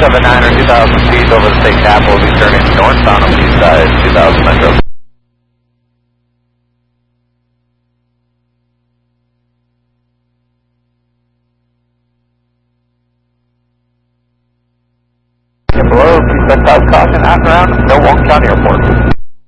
279 or 2,000 feet over the state capital. Will be turning northbound on the east side, 2,000 Metro. Below, please specify caution after round, Milwaukee County Airport.